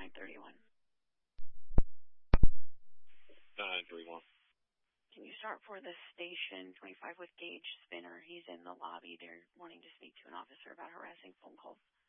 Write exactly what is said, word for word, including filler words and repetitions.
nine thirty-one. nine thirty-one. Can you start for the station twenty-five with Gage Spinner? He's in the lobby. They're wanting to speak to an officer about harassing phone calls.